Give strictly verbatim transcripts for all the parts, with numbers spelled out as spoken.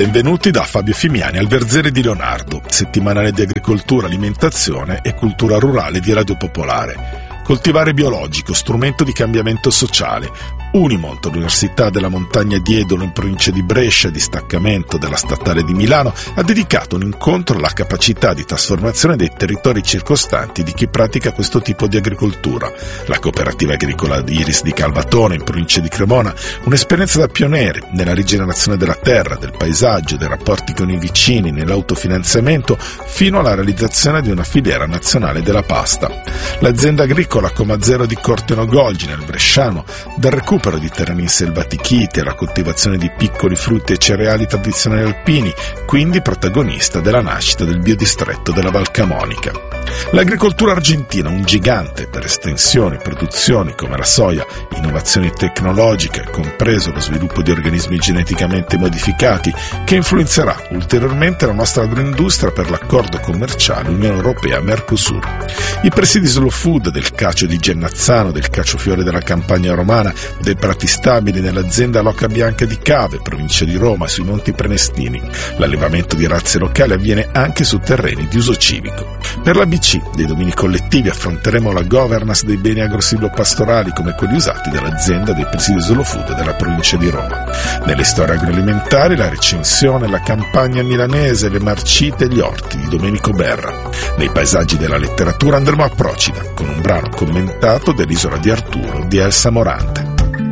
Benvenuti da Fabio Fimiani al Verzere di Leonardo, settimanale di agricoltura, alimentazione e cultura rurale di Radio Popolare. Coltivare biologico, strumento di cambiamento sociale. Unimont, l'Università della Montagna di Edolo in provincia di Brescia, distaccamento della Statale di Milano, ha dedicato un incontro alla capacità di trasformazione dei territori circostanti di chi pratica questo tipo di agricoltura. La cooperativa agricola di Iris di Calvatone in provincia di Cremona, un'esperienza da pionieri nella rigenerazione della terra, del paesaggio, dei rapporti con i vicini, nell'autofinanziamento, fino alla realizzazione di una filiera nazionale della pasta. L'azienda agricola Comazero di Corteno Golgi nel Bresciano, dal recupero di terreni selvatichiti alla coltivazione di piccoli frutti e cereali tradizionali alpini, quindi protagonista della nascita del biodistretto della Val Camonica. L'agricoltura argentina, un gigante per estensioni, produzioni come la soia, innovazioni tecnologiche, compreso lo sviluppo di organismi geneticamente modificati, che influenzerà ulteriormente la nostra agroindustria per l'accordo commerciale Unione Europea-Mercosur. I presidi slow food del cacio di Gennazzano, del caciofiore della campagna romana, dei prati stabili nell'azienda Loca Bianca di Cave, provincia di Roma, sui Monti Prenestini. L'allevamento di razze locali avviene anche su terreni di uso civico. Per la B C dei domini collettivi affronteremo la governance dei beni agro-silvopastorali come quelli usati dall'azienda dei presidi slow food della provincia di Roma. Nelle storie agroalimentari la recensione, la campagna milanese, le marcite e gli orti di Domenico Berra. Nei paesaggi della letteratura andremo a Procida con un brano commentato dell'Isola di Arturo di Elsa Morante.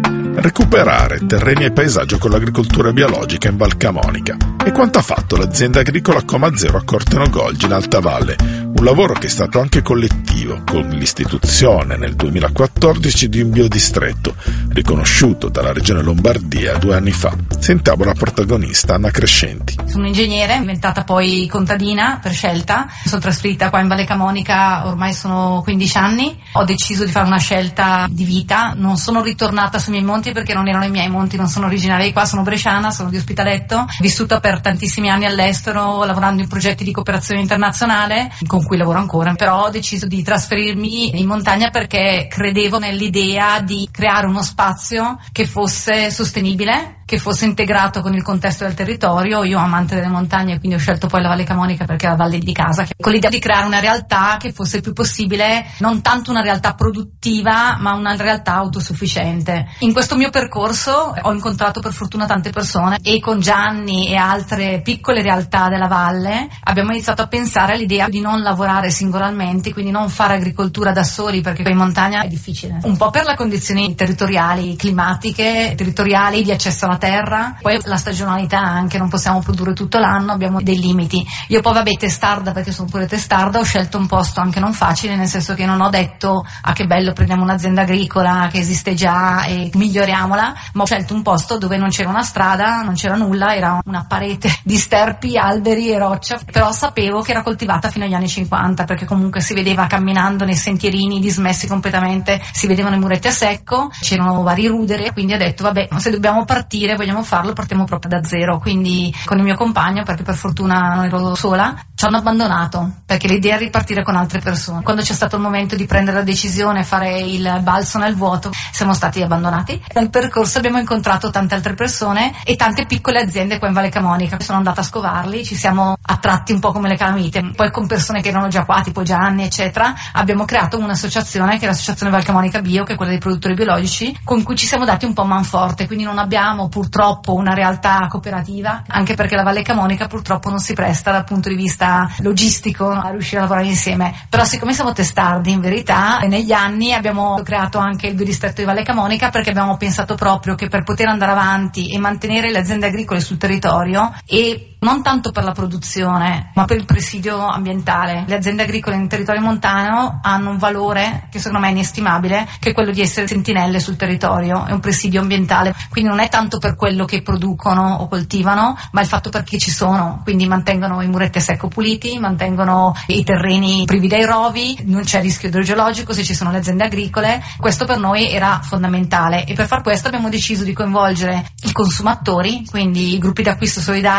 Recuperare terreni e paesaggio con l'agricoltura biologica in Val Camonica. E quanto ha fatto l'azienda agricola Comazero a Corteno Golgi in Alta Valle? Un lavoro che è stato anche collettivo, con l'istituzione nel duemilaquattordici di un biodistretto, riconosciuto dalla Regione Lombardia due anni fa. Sentiamo la protagonista Anna Crescenti. Sono ingegnere, diventata poi contadina per scelta. Sono trasferita qua in Valle Camonica, ormai sono quindici anni. Ho deciso di fare una scelta di vita. Non sono ritornata sui miei monti perché non erano i miei monti, non sono originaria di qua, sono bresciana, sono di Ospitaletto, vissuta per tantissimi anni all'estero, lavorando in progetti di cooperazione internazionale, con cui lavoro ancora, però ho deciso di trasferirmi in montagna perché credevo nell'idea di creare uno spazio che fosse sostenibile, che fosse integrato con il contesto del territorio. Io amante delle montagne, quindi ho scelto poi la Valle Camonica perché è la valle di casa, con l'idea di creare una realtà che fosse il più possibile non tanto una realtà produttiva ma una realtà autosufficiente. In questo mio percorso ho incontrato per fortuna tante persone e con Gianni e altre piccole realtà della valle abbiamo iniziato a pensare all'idea di non lavorare singolarmente, quindi non fare agricoltura da soli perché in montagna è difficile, un po' per le condizioni territoriali, climatiche, territoriali, di accesso alla terra, poi la stagionalità anche, non possiamo produrre tutto l'anno, abbiamo dei limiti. Io poi vabbè testarda, perché sono pure testarda, ho scelto un posto anche non facile, nel senso che non ho detto ah che bello prendiamo un'azienda agricola che esiste già e miglioriamola, ma ho scelto un posto dove non c'era una strada, non c'era nulla, era una parete di sterpi, alberi e roccia, però sapevo che era coltivata fino agli anni cinquanta perché comunque si vedeva camminando nei sentierini dismessi completamente, si vedevano i muretti a secco, c'erano vari ruderi, quindi ho detto vabbè, se dobbiamo partire, vogliamo farlo, partiamo proprio da zero. Quindi con il mio compagno, perché per fortuna non ero sola, ci hanno abbandonato perché l'idea è ripartire con altre persone. Quando c'è stato il momento di prendere la decisione, fare il balzo nel vuoto, siamo stati abbandonati. Nel percorso abbiamo incontrato tante altre persone e tante piccole aziende qua in Valle Camonica. Sono andata a scovarli, ci siamo attratti un po' come le calamite, poi con persone che erano già qua, tipo Gianni eccetera, abbiamo creato un'associazione che è l'associazione Val Camonica Bio, che è quella dei produttori biologici, con cui ci siamo dati un po' manforte, quindi non abbiamo purtroppo una realtà cooperativa, anche perché la Valle Camonica purtroppo non si presta dal punto di vista logistico a riuscire a lavorare insieme, però siccome siamo testardi in verità, negli anni abbiamo creato anche il biodistretto di Valle Camonica perché abbiamo pensato proprio che per poter andare avanti e mantenere le aziende agricole sul territorio, e non tanto per la produzione ma per il presidio ambientale, le aziende agricole in territorio montano hanno un valore che secondo me è inestimabile, che è quello di essere sentinelle sul territorio, è un presidio ambientale, quindi non è tanto per quello che producono o coltivano ma il fatto perché ci sono, quindi mantengono i muretti a secco puliti, mantengono i terreni privi dai rovi, non c'è rischio idrogeologico se ci sono le aziende agricole. Questo per noi era fondamentale e per far questo abbiamo deciso di coinvolgere i consumatori, quindi i gruppi d'acquisto solidale che sono in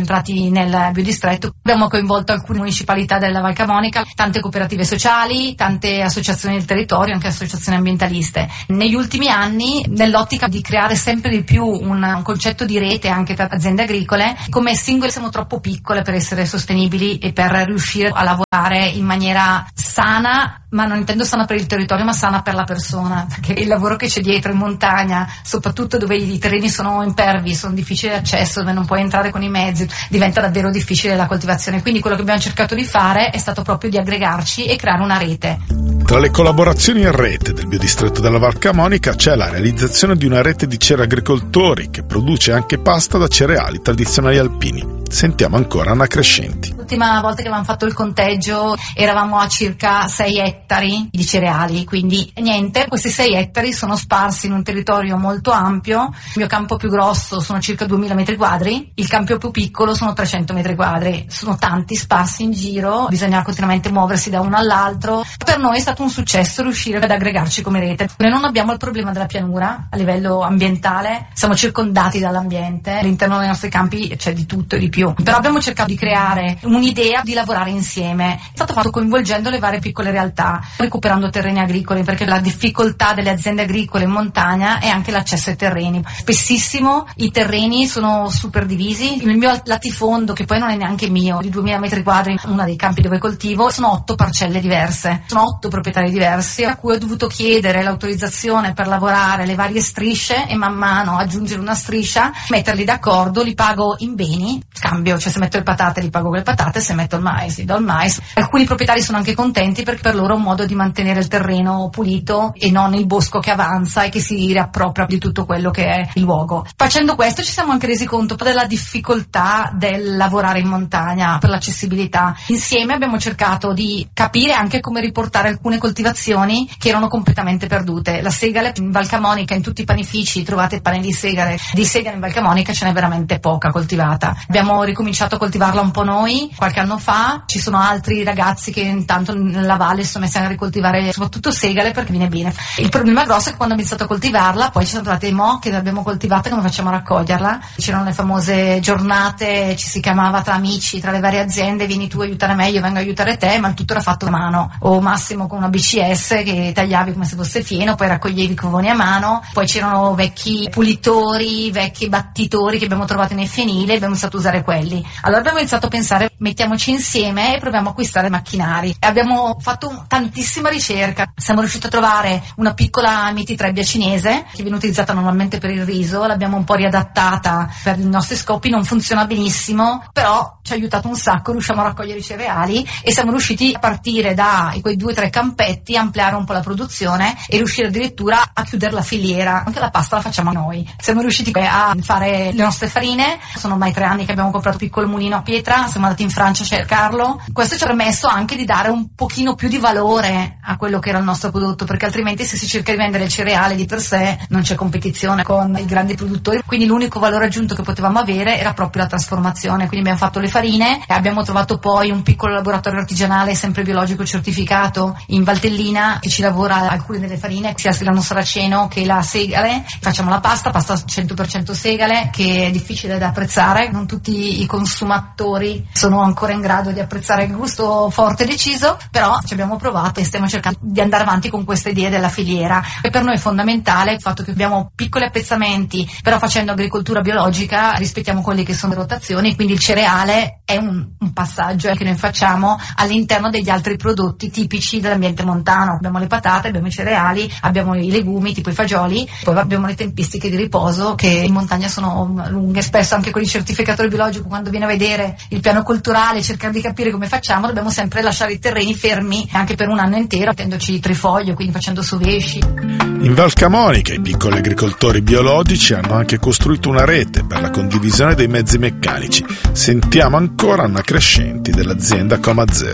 entrati nel biodistretto. Abbiamo coinvolto alcune municipalità della Val Camonica, tante cooperative sociali, tante associazioni del territorio, anche associazioni ambientaliste. Negli ultimi anni, nell'ottica di creare sempre di più un, un concetto di rete anche per aziende agricole, come singole siamo troppo piccole per essere sostenibili e per riuscire a lavorare in maniera sana, ma non intendo sana per il territorio, ma sana per la persona, perché il lavoro che c'è dietro in montagna, soprattutto dove i terreni sono impervi, sono difficili di accesso, dove non puoi entrare con i mezzi, diventa davvero difficile la coltivazione. Quindi quello che abbiamo cercato di fare è stato proprio di aggregarci e creare una rete. Tra le collaborazioni in rete del biodistretto della Val Camonica c'è la realizzazione di una rete di cereagricoltori che produce anche pasta da cereali tradizionali alpini. Sentiamo ancora Anna Crescenti. L'ultima volta che avevamo fatto il conteggio eravamo a circa sei ettari di cereali, quindi niente, questi sei ettari sono sparsi in un territorio molto ampio. Il mio campo più grosso sono circa duemila metri quadri, il campo più piccolo sono trecento metri quadri, sono tanti sparsi in giro, bisogna continuamente muoversi da uno all'altro. Per noi è stato un successo riuscire ad aggregarci come rete. Noi non abbiamo il problema della pianura a livello ambientale, siamo circondati dall'ambiente, all'interno dei nostri campi c'è di tutto e di più. Però abbiamo cercato di creare un'idea di lavorare insieme. È stato fatto coinvolgendo le varie piccole realtà, recuperando terreni agricoli, perché la difficoltà delle aziende agricole in montagna è anche l'accesso ai terreni. Spessissimo i terreni sono super divisi. Il mio latifondo, che poi non è neanche mio, di duemila metri quadri, uno dei campi dove coltivo, sono otto parcelle diverse, sono otto proprietari diversi, a cui ho dovuto chiedere l'autorizzazione per lavorare le varie strisce e man mano aggiungere una striscia, metterli d'accordo, li pago in beni, cambio, cioè se metto le patate li pago con le patate, se metto il mais li do il mais. Alcuni proprietari sono anche contenti perché per loro è un modo di mantenere il terreno pulito e non il bosco che avanza e che si riappropria di tutto quello che è il luogo. Facendo questo ci siamo anche resi conto della difficoltà del lavorare in montagna per l'accessibilità. Insieme abbiamo cercato di capire anche come riportare alcune coltivazioni che erano completamente perdute. La segale in Val Camonica, in tutti i panifici trovate pane di segale, di segale in Val Camonica ce n'è veramente poca coltivata. Abbiamo ricominciato a coltivarla un po' noi qualche anno fa, ci sono altri ragazzi che intanto nella valle si sono messi a ricoltivare soprattutto segale perché viene bene. Il problema grosso è che quando ho iniziato a coltivarla poi ci sono trovate i mo che l'abbiamo coltivata, come facciamo a raccoglierla? C'erano le famose giornate, ci si chiamava tra amici, tra le varie aziende, vieni tu a aiutare me, io vengo a aiutare te, ma il tutto era fatto a mano o massimo con una B C S che tagliavi come se fosse fieno, poi raccoglievi i covoni a mano. Poi c'erano vecchi pulitori, vecchi battitori che abbiamo trovato nei fienili e abbiamo iniziato a usare quelli. Allora abbiamo iniziato a pensare, mettiamoci insieme e proviamo a acquistare macchinari. E abbiamo fatto tantissima ricerca. Siamo riusciti a trovare una piccola mititrebbia cinese che viene utilizzata normalmente per il riso, l'abbiamo un po' riadattata per i nostri scopi, non funziona benissimo, però ci ha aiutato un sacco, riusciamo a raccogliere i cereali e siamo riusciti a partire da quei due o tre campetti, ampliare un po' la produzione e riuscire addirittura a chiudere la filiera. Anche la pasta la facciamo noi. Siamo riusciti a fare le nostre farine, sono ormai tre anni che abbiamo comprato un piccolo mulino a pietra, siamo andati in Francia a cercarlo. Questo ci ha permesso anche di dare un pochino più di valore a quello che era il nostro prodotto, perché altrimenti se si cerca di vendere il cereale di per sé non c'è competizione con i grandi produttori, quindi l'unico valore aggiunto che potevamo avere era proprio la trasformazione. Quindi abbiamo fatto le farine e abbiamo trovato poi un piccolo laboratorio artigianale sempre biologico certificato in Valtellina che ci lavora alcune delle farine, sia il grano saraceno che la segale. Facciamo la pasta, pasta cento per cento segale, che è difficile da apprezzare, non tutti i consumatori sono ancora in grado di apprezzare il gusto forte e deciso, però ci abbiamo provato e stiamo cercando di andare avanti con questa idea della filiera. E per noi è fondamentale il fatto che abbiamo piccoli appezzamenti, però facendo agricoltura biologica rispettiamo quelli che sono le rotazioni, quindi il cereale è un, un passaggio che noi facciamo all'interno degli altri prodotti tipici dell'ambiente montano. Abbiamo le patate, abbiamo i cereali, abbiamo i legumi tipo i fagioli, poi abbiamo le tempistiche di riposo che in montagna sono lunghe. Spesso anche con il certificatore biologico, quando viene a vedere il piano culturale, cercare di capire come facciamo, dobbiamo sempre lasciare i terreni fermi anche per un anno intero, mettendoci trifoglio, quindi facendo sovesci. In Val Camonica i piccoli agricoltori biologici hanno anche costruito una rete per la condivisione dei mezzi meccanici. Sentiamo ancora Anna Crescenti dell'azienda Coma Zero.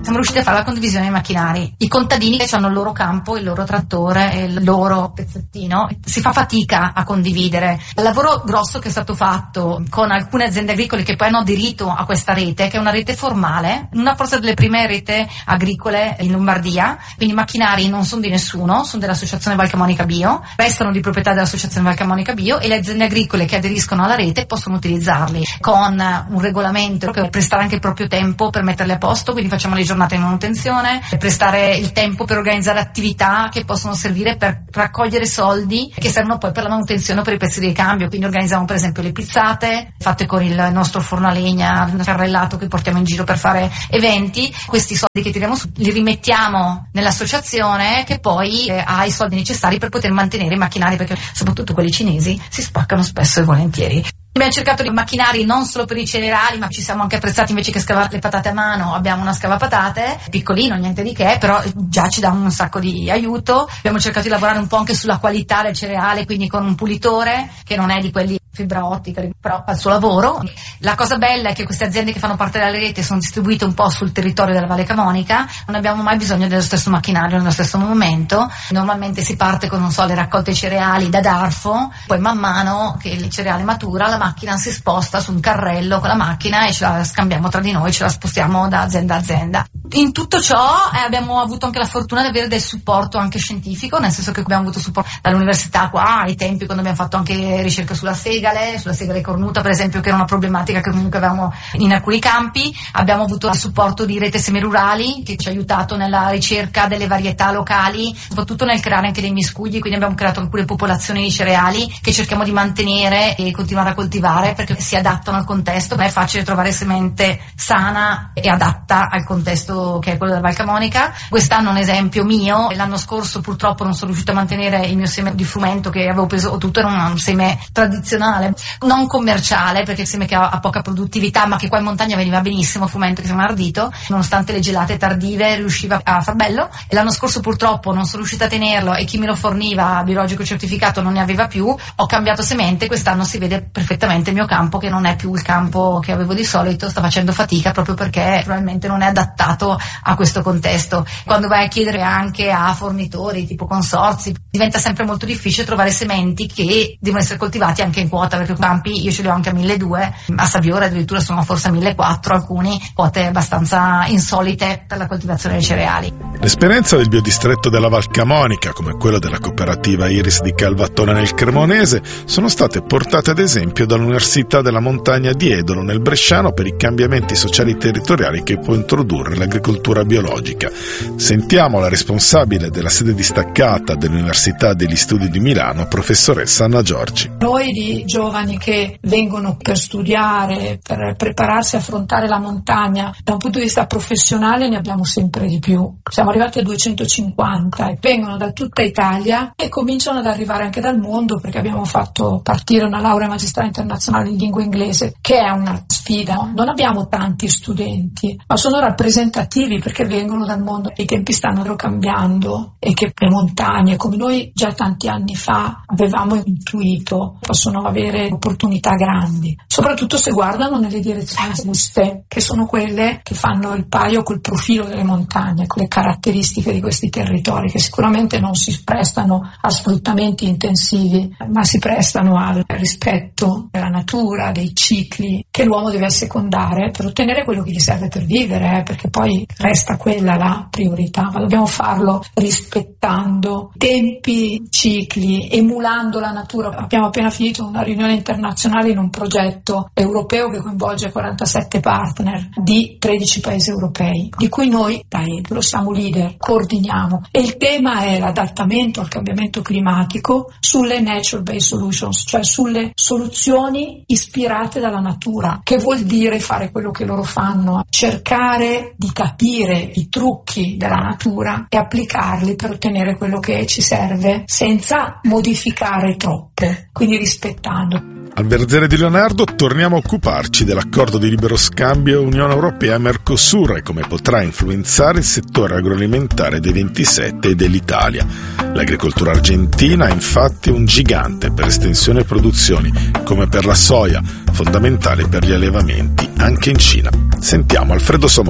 siamo riusciti a fare la condivisione dei macchinari. I contadini che hanno il loro campo, il loro trattore e il loro pezzettino, si fa fatica a condividere. Il lavoro grosso che è stato fatto con alcune aziende agricole che poi hanno aderito a questa rete, che è una rete formale, una forse delle prime rete agricole in Lombardia, quindi i macchinari non sono di nessuno, sono dell'associazione Valcamonica Bio, restano di proprietà dell'associazione Valcamonica Bio e le aziende agricole che aderiscono alla rete possono utilizzarli con un regolamento per prestare anche il proprio tempo per metterli a posto, quindi facciamo le giornate di manutenzione, per prestare il tempo per organizzare attività che possono servire per raccogliere soldi che servono poi per la manutenzione o per i pezzi di ricambio, quindi organizziamo per esempio le pizzate fatte con il nostro forno a legna carrellato che portiamo in giro per fare eventi. Questi soldi che tiriamo su li rimettiamo nell'associazione che poi eh, ha i soldi necessari per poter mantenere i macchinari, perché soprattutto quelli cinesi si spaccano spesso e volentieri. Abbiamo cercato di macchinari non solo per i cereali, ma ci siamo anche apprezzati, invece che scavare le patate a mano abbiamo una scavapatate, piccolino, niente di che, però già ci dà un sacco di aiuto. Abbiamo cercato di lavorare un po' anche sulla qualità del cereale, quindi con un pulitore che non è di quelli fibra ottica, però fa il suo lavoro. La cosa bella è che queste aziende che fanno parte della rete sono distribuite un po' sul territorio della Valle Camonica, non abbiamo mai bisogno dello stesso macchinario nello stesso momento. Normalmente si parte con, non so, le raccolte cereali da Darfo, poi man mano che il cereale matura la macchina si sposta su un carrello con la macchina e ce la scambiamo tra di noi, ce la spostiamo da azienda a azienda. In tutto ciò eh, abbiamo avuto anche la fortuna di avere del supporto anche scientifico, nel senso che abbiamo avuto supporto dall'università qua ai tempi, quando abbiamo fatto anche ricerca sulla segale, sulla segale cornuta per esempio, che era una problematica che comunque avevamo in alcuni campi. Abbiamo avuto il supporto di Rete Semirurali che ci ha aiutato nella ricerca delle varietà locali, soprattutto nel creare anche dei miscugli, quindi abbiamo creato alcune popolazioni di cereali che cerchiamo di mantenere e continuare a coltivare perché si adattano al contesto. Ma è facile trovare semente sana e adatta al contesto che è quello della Val Camonica. Quest'anno un esempio mio, l'anno scorso purtroppo non sono riuscita a mantenere il mio seme di frumento che avevo preso, tutto era un seme tradizionale, non commerciale, perché il seme che ha, ha poca produttività, ma che qua in montagna veniva benissimo, frumento che si chiama ardito, nonostante le gelate tardive riusciva a far bello. E l'anno scorso purtroppo non sono riuscita a tenerlo e chi me lo forniva biologico certificato non ne aveva più, ho cambiato semente. Quest'anno si vede perfettamente il mio campo che non è più il campo che avevo di solito, sta facendo fatica proprio perché probabilmente non è adattato a questo contesto. Quando vai a chiedere anche a fornitori tipo consorzi diventa sempre molto difficile trovare sementi che devono essere coltivati anche in quota, perché campi io ce li ho anche a milleduecento, a Saviore addirittura sono forse a millequattrocento, alcuni quote abbastanza insolite per la coltivazione dei cereali. L'esperienza del biodistretto della Val Camonica, come quella della cooperativa Iris di Calvattone nel Cremonese, sono state portate ad esempio dall'Università della Montagna di Edolo nel Bresciano per i cambiamenti sociali territoriali che può introdurre l'agricoltura biologica. Sentiamo la responsabile della sede distaccata dell'Università degli Studi di Milano, professoressa Anna Giorgi. Noi di giovani che vengono per studiare, per prepararsi a affrontare la montagna da un punto di vista professionale ne abbiamo sempre di più. Siamo arrivati a duecentocinquanta e vengono da tutta Italia e cominciano ad arrivare anche dal mondo, perché abbiamo fatto partire una laurea magistrale internazionale in lingua inglese, che è una sfida. Non abbiamo tanti studenti, ma sono rappresentativi perché vengono dal mondo. I tempi stanno cambiando e che le montagne, come noi già tanti anni fa avevamo intuito, possono avere opportunità grandi, soprattutto se guardano nelle direzioni giuste, che sono quelle che fanno il paio col profilo delle montagne, con le caratteristiche di questi territori, che sicuramente non si prestano a sfruttamenti intensivi, ma si prestano al rispetto della natura, dei cicli che l'uomo deve assecondare per ottenere quello che gli serve per vivere, eh, perché poi resta quella la priorità, ma dobbiamo farlo rispettando tempi, cicli, emulando la natura. Abbiamo appena finito una riunione internazionale in un progetto europeo che coinvolge quarantasette partner di tredici paesi europei, di cui noi da Edolo siamo leader, coordiniamo, e il tema è l'adattamento al cambiamento climatico sulle nature-based solutions, cioè sulle soluzioni ispirate dalla natura, che vuol dire fare quello che loro fanno, cercare di capire i trucchi della natura e applicarli per ottenere quello che ci serve senza modificare troppo, quindi rispettando. Al Verzere di Leonardo torniamo a occuparci dell'accordo di libero scambio Unione Europea-Mercosur e come potrà influenzare il settore agroalimentare dei ventisette e dell'Italia. L'agricoltura argentina è infatti un gigante per estensione e produzioni, come per la soia, fondamentale per gli allevamenti anche in Cina. Sentiamo Alfredo Somoza.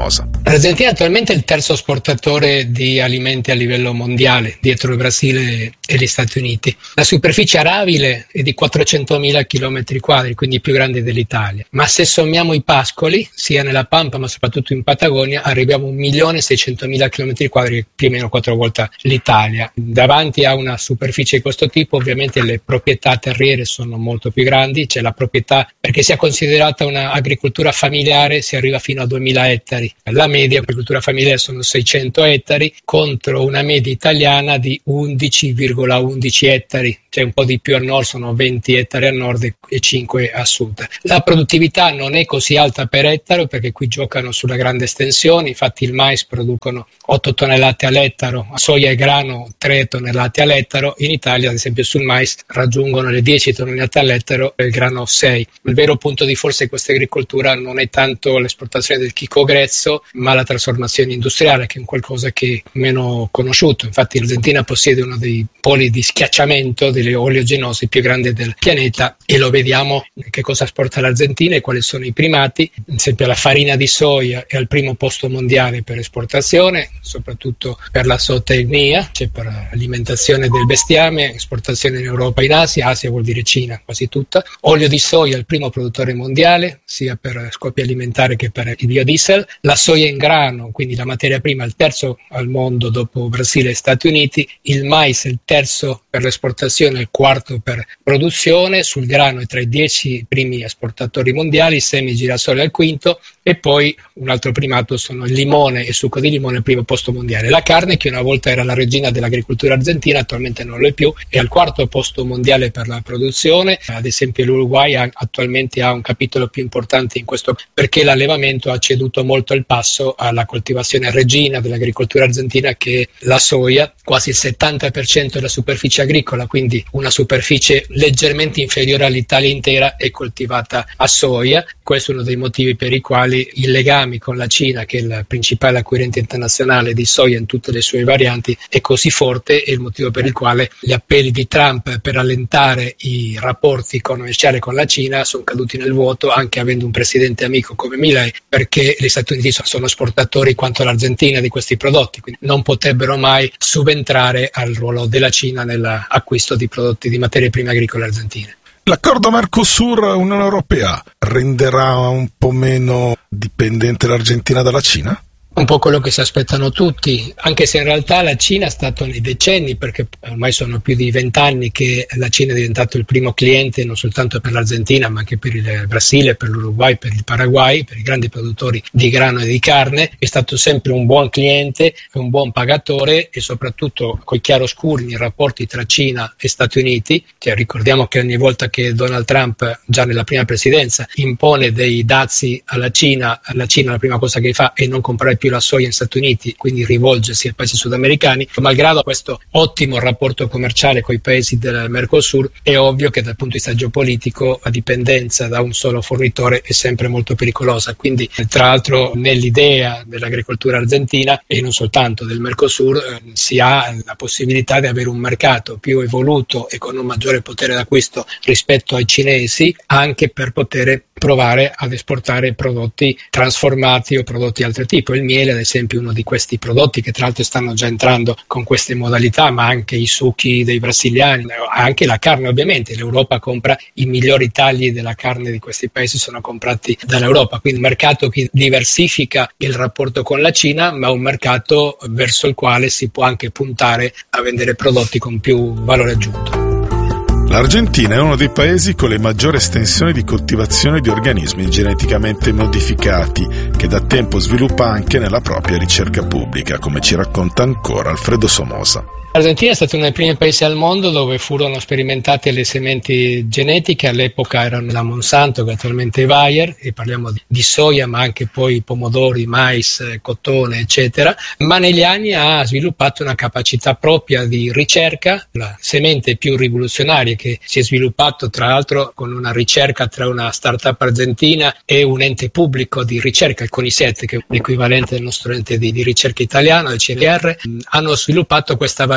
L'Argentina attualmente è il terzo esportatore di alimenti a livello mondiale, dietro il Brasile e gli Stati Uniti. La superficie arabile è di quattrocentomila chilometri quadri, quindi più grande dell'Italia. Ma se sommiamo i pascoli, sia nella Pampa ma soprattutto in Patagonia, arriviamo a un milione seicentomila chilometri quadri, più o meno quattro volte l'Italia. Davanti a una superficie di questo tipo, ovviamente le proprietà terriere sono molto più grandi, c'è la proprietà, perché sia considerata un'agricoltura familiare, si arriva fino a duemila ettari. La media agricoltura familiare sono seicento ettari contro una media italiana di undici virgola undici ettari, cioè un po' di più a nord, sono venti ettari a nord e cinque a sud. La produttività non è così alta per ettaro perché qui giocano sulla grande estensione, infatti il mais producono otto tonnellate all'ettaro, soia e grano tre tonnellate all'ettaro, in Italia ad esempio sul mais raggiungono le dieci tonnellate all'ettaro e il grano sei. Il vero punto di forza di questa agricoltura non è tanto l'esportazione del chicco grezzo, ma la trasformazione industriale, che è un qualcosa che è meno conosciuto. Infatti l'Argentina possiede uno dei poli di schiacciamento delle oleogenosi più grandi del pianeta e lo vediamo che cosa esporta l'Argentina e quali sono i primati. Ad esempio la farina di soia è al primo posto mondiale per esportazione, soprattutto per la zootecnia, cioè per l'alimentazione del bestiame, esportazione in Europa e in Asia, Asia vuol dire Cina quasi tutta. Olio di soia è il primo produttore mondiale, sia per scopi alimentari che per il biodiesel. La soia in grano, quindi la materia prima, il terzo al mondo dopo Brasile e Stati Uniti. Il mais è il terzo per l'esportazione, il quarto per produzione. Sul grano è tra i dieci primi esportatori mondiali, semi e girasole al quinto, e poi un altro primato sono il limone e succo di limone al primo posto mondiale. La carne, che una volta era la regina dell'agricoltura argentina, attualmente non lo è più, è al quarto posto mondiale per la produzione. Ad esempio l'Uruguay ha, attualmente ha un capitolo più importante in questo, perché l'allevamento ha ceduto molto il passo alla coltivazione regina dell'agricoltura argentina, che è la soia. Quasi il settanta per cento della superficie agricola, quindi una superficie leggermente inferiore all'Italia intera, è coltivata a soia. Questo è uno dei motivi per i quali i legami con la Cina, che è il principale acquirente internazionale di soia in tutte le sue varianti, è così forte, e il motivo per il quale gli appelli di Trump per allentare i rapporti commerciali con la Cina sono caduti nel vuoto, anche avendo un presidente amico come Milei, perché gli Stati Uniti sono esportatori quanto l'Argentina di questi prodotti, quindi non potrebbero mai subentrare al ruolo della Cina nell'acquisto di prodotti di materie prime agricole argentine. L'accordo Mercosur-Unione Europea renderà un po' meno dipendente l'Argentina dalla Cina? Un po' quello che si aspettano tutti, anche se in realtà la Cina è stato nei decenni, perché ormai sono più di vent'anni che la Cina è diventato il primo cliente non soltanto per l'Argentina ma anche per il Brasile, per l'Uruguay, per il Paraguay, per i grandi produttori di grano e di carne. È stato sempre un buon cliente, un buon pagatore, e soprattutto coi chiaroscuri nei rapporti tra Cina e Stati Uniti. Cioè, ricordiamo che ogni volta che Donald Trump, già nella prima presidenza, impone dei dazi alla Cina, la Cina la prima cosa che fa è non comprare più la soia in Stati Uniti, quindi rivolgersi ai paesi sudamericani. Malgrado questo ottimo rapporto commerciale con i paesi del Mercosur, è ovvio che dal punto di vista geopolitico la dipendenza da un solo fornitore è sempre molto pericolosa. Quindi, tra l'altro, nell'idea dell'agricoltura argentina e non soltanto del Mercosur, eh, si ha la possibilità di avere un mercato più evoluto e con un maggiore potere d'acquisto rispetto ai cinesi, anche per poter provare ad esportare prodotti trasformati o prodotti di altro tipo. Il miele, ad esempio, è uno di questi prodotti che tra l'altro stanno già entrando con queste modalità, ma anche i succhi dei brasiliani, anche la carne ovviamente. L'Europa compra i migliori tagli della carne di questi paesi, sono comprati dall'Europa, quindi un mercato che diversifica il rapporto con la Cina, ma un mercato verso il quale si può anche puntare a vendere prodotti con più valore aggiunto. L'Argentina è uno dei paesi con le maggiori estensioni di coltivazione di organismi geneticamente modificati, che da tempo sviluppa anche nella propria ricerca pubblica, come ci racconta ancora Alfredo Somoza. L'Argentina è stato uno dei primi paesi al mondo dove furono sperimentate le sementi genetiche. All'epoca erano la Monsanto, che attualmente è Bayer, e parliamo di soia, ma anche poi pomodori, mais, cotone, eccetera. Ma negli anni ha sviluppato una capacità propria di ricerca, la semente più rivoluzionaria, che si è sviluppato tra l'altro con una ricerca tra una startup argentina e un ente pubblico di ricerca, il CONICET, che è l'equivalente del nostro ente di, di ricerca italiano, il C N R. Hanno sviluppato questa varietà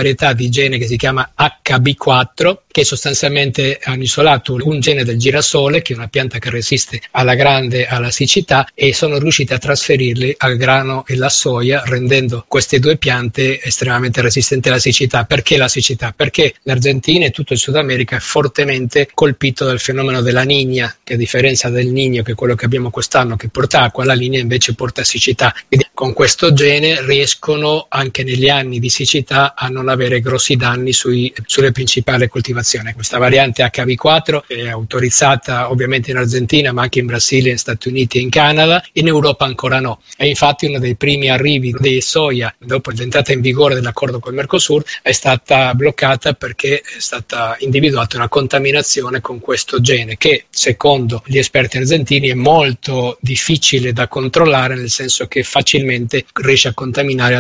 varietà di gene che si chiama acca bi quattro, che sostanzialmente hanno isolato un gene del girasole, che è una pianta che resiste alla grande alla siccità, e sono riusciti a trasferirli al grano e alla soia, rendendo queste due piante estremamente resistenti alla siccità. Perché la siccità? Perché l'Argentina e tutto il Sud America è fortemente colpito dal fenomeno della Niña, che a differenza del Niño, che è quello che abbiamo quest'anno, che porta acqua, la Niña invece porta siccità. Quindi con questo gene riescono anche negli anni di siccità a non avere grossi danni sui, sulle principali coltivazioni. Questa variante acca bi quattro è autorizzata ovviamente in Argentina, ma anche in Brasile, negli Stati Uniti e in Canada. In Europa ancora no. È infatti uno dei primi arrivi di soia dopo l'entrata in vigore dell'accordo con il Mercosur è stata bloccata perché è stata individuata una contaminazione con questo gene che, secondo gli esperti argentini, è molto difficile da controllare, nel senso che facilmente riesce a contaminare